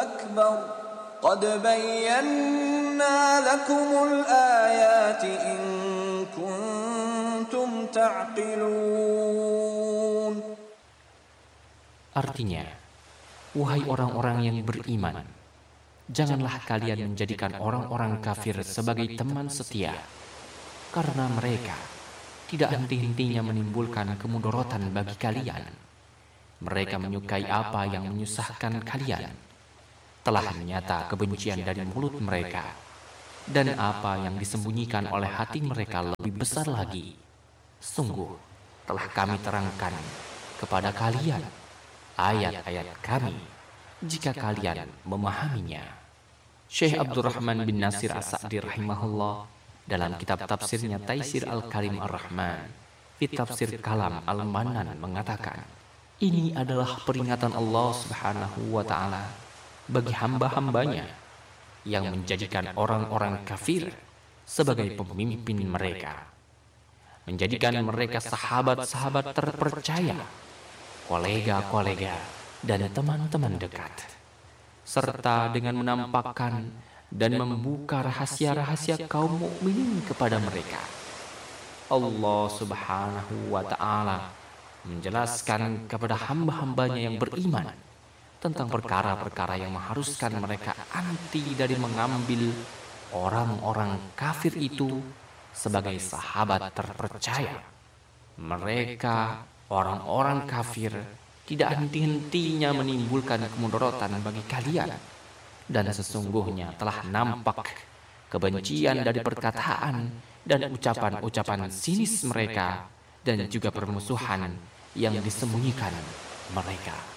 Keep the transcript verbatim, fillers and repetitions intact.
أكبر قد بينا لكم الآيات إن كنتم تعقلون. Artinya, wahai orang-orang yang beriman, janganlah kalian menjadikan orang-orang kafir sebagai teman setia, karena mereka tidak henti-hentinya menimbulkan kemudorotan bagi kalian. Mereka menyukai apa yang menyusahkan kalian. Telah nyata kebencian dari mulut mereka, dan apa yang disembunyikan oleh hati mereka lebih besar lagi. Sungguh telah kami terangkan kepada kalian ayat-ayat kami, jika kalian memahaminya. Syekh Abdurrahman bin Nasir As-Sa'di rahimahullah dalam kitab tafsirnya Taisir Al-Karim Ar-Rahman fi Tafsir Kalam Al-Manan mengatakan, ini adalah peringatan Allah Subhanahu wa ta'ala bagi hamba-hambanya yang menjadikan orang-orang kafir sebagai pemimpin mereka, menjadikan mereka sahabat-sahabat terpercaya, kolega-kolega, dan teman-teman dekat, serta dengan menampakkan dan membuka rahasia-rahasia kaum mukminin kepada mereka. Allah Subhanahu wa ta'ala menjelaskan kepada hamba-hambanya yang beriman tentang perkara-perkara yang mengharuskan mereka anti dari mengambil orang-orang kafir itu sebagai sahabat terpercaya. Mereka, orang-orang kafir, tidak henti-hentinya menimbulkan kemudorotan bagi kalian, dan sesungguhnya telah nampak kebencian dari perkataan dan ucapan-ucapan sinis mereka, dan juga permusuhan yang disembunyikan mereka.